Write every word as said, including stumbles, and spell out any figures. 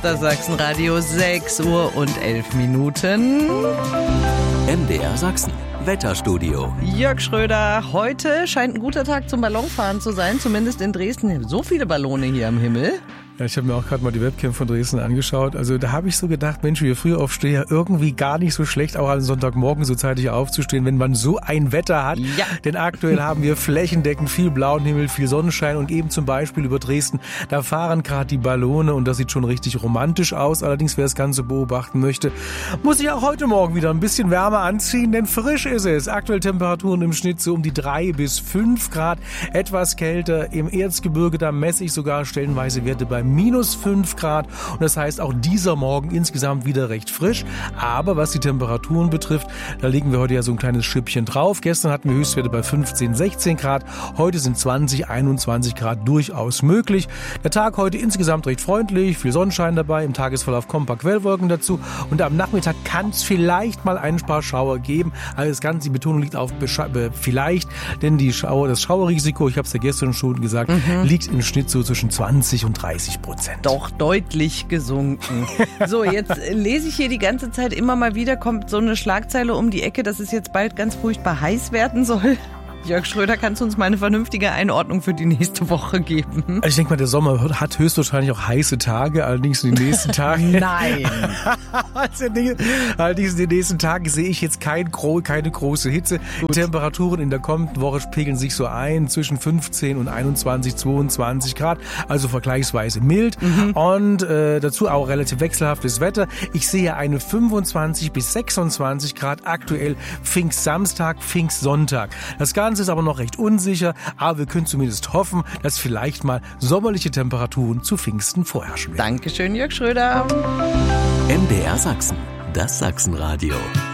Das Sachsenradio, sechs Uhr und elf Minuten. M D R Sachsen, Wetterstudio. Jörg Schröder, heute scheint ein guter Tag zum Ballonfahren zu sein, zumindest in Dresden. So viele Ballone hier am Himmel. Ja, ich habe mir auch gerade mal die Webcam von Dresden angeschaut. Also da habe ich so gedacht, Mensch, wir Frühaufsteher, irgendwie gar nicht so schlecht, auch am Sonntagmorgen so zeitig aufzustehen, wenn man so ein Wetter hat. Ja. Denn aktuell haben wir flächendeckend viel blauen Himmel, viel Sonnenschein und eben zum Beispiel über Dresden, da fahren gerade die Ballone und das sieht schon richtig romantisch aus. Allerdings, wer das Ganze beobachten möchte, muss sich auch heute Morgen wieder ein bisschen wärmer anziehen, denn frisch ist es. Aktuell Temperaturen im Schnitt so um die drei bis fünf Grad, etwas kälter. Im Erzgebirge, da messe ich sogar stellenweise Werte bei minus fünf Grad und das heißt auch dieser Morgen insgesamt wieder recht frisch, aber was die Temperaturen betrifft, da legen wir heute ja so ein kleines Schippchen drauf. Gestern hatten wir Höchstwerte bei fünfzehn, sechzehn Grad, heute sind zwanzig, einundzwanzig Grad durchaus möglich. Der Tag heute insgesamt recht freundlich, viel Sonnenschein dabei, im Tagesverlauf kommen ein paar Quellwolken dazu und am Nachmittag kann es vielleicht mal ein paar Schauer geben, aber das Ganze, die Betonung liegt auf vielleicht, denn die Schauer, das Schauerrisiko, ich habe es ja gestern schon gesagt, mhm. liegt im Schnitt so zwischen zwanzig und dreißig Prozent. Doch deutlich gesunken. So, jetzt lese ich hier die ganze Zeit immer mal wieder, kommt so eine Schlagzeile um die Ecke, dass es jetzt bald ganz furchtbar heiß werden soll. Jörg Schröder, kannst du uns mal eine vernünftige Einordnung für die nächste Woche geben? Also ich denke mal, der Sommer hat höchstwahrscheinlich auch heiße Tage, allerdings in den nächsten Tagen. Nein. Allerdings in den nächsten Tagen sehe ich jetzt kein, keine große Hitze. Gut. Die Temperaturen in der kommenden Woche pegeln sich so ein zwischen fünfzehn und einundzwanzig, zweiundzwanzig Grad, also vergleichsweise mild mhm. und äh, dazu auch relativ wechselhaftes Wetter. Ich sehe eine fünfundzwanzig bis sechsundzwanzig Grad aktuell Pfingstsamstag, Pfingstsonntag. Das Ganze ist aber noch recht unsicher, aber wir können zumindest hoffen, dass vielleicht mal sommerliche Temperaturen zu Pfingsten vorherrschen werden. Dankeschön, Jörg Schröder. M D R Sachsen, das Sachsenradio.